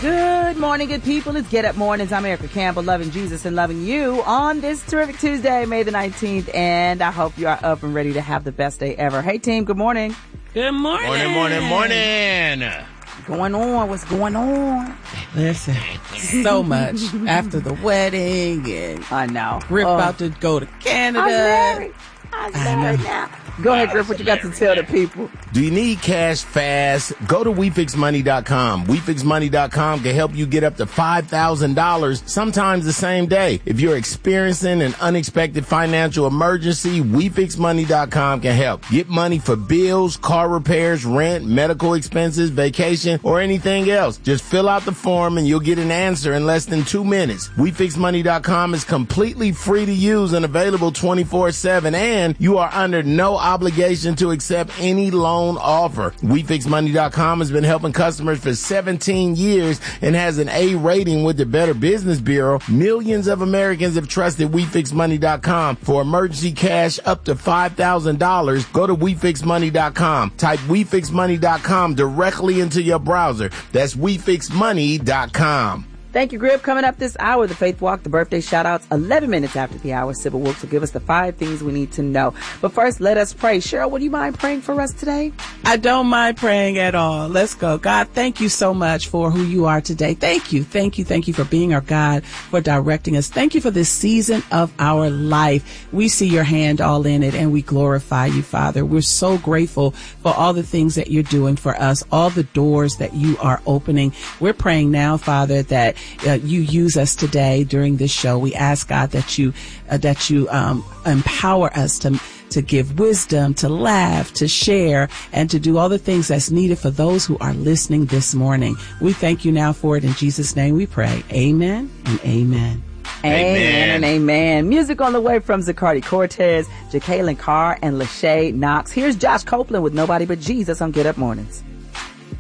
Good morning, good people. It's Get Up Mornings. I'm Erica Campbell, loving Jesus and loving you on this terrific Tuesday, May the 19th. And I hope you are up and ready to have the best day ever. Hey, team, good morning. Good morning. Morning. Going on? What's going on? Listen, so much after the wedding, and I know. Griff about to go to Canada. I'm married now. Go ahead, Griff. What you got to tell the people? Do you need cash fast? Go to WeFixMoney.com. WeFixMoney.com can help you get up to $5,000 sometimes the same day. If you're experiencing an unexpected financial emergency, WeFixMoney.com can help. Get money for bills, car repairs, rent, medical expenses, vacation, or anything else. Just fill out the form and you'll get an answer in less than 2 minutes. WeFixMoney.com is completely free to use and available 24/7, and you are under no obligation to accept any loan offer. WeFixMoney.com has been helping customers for 17 years and has an A rating with the Better Business Bureau. Millions of Americans have trusted WeFixMoney.com for emergency cash up to $5,000. Go to WeFixMoney.com. Type WeFixMoney.com directly into your browser. That's WeFixMoney.com. Thank you, Griff. Coming up this hour, the Faith Walk, the birthday shout-outs, 11 minutes after the hour. Sybil Wilkes will give us the 5 things we need to know. But first, let us pray. Cheryl, would you mind praying for us today? I don't mind praying at all. Let's go. God, thank you so much for who you are today. Thank you for being our God, for directing us. Thank you for this season of our life. We see your hand all in it, and we glorify you, Father. We're so grateful for all the things that you're doing for us, all the doors that you are opening. We're praying now, Father, that you use us today during this show. We ask, God, that you empower us to give wisdom, to laugh, to share, and to do all the things that's needed for those who are listening this morning. We thank you now for it. In Jesus' name we pray. Amen and amen. Amen and amen. Music on the way from Zacardi Cortez, Jacqueline Carr, and Lachey Knox. Here's Josh Copeland with Nobody But Jesus on Get Up Mornings.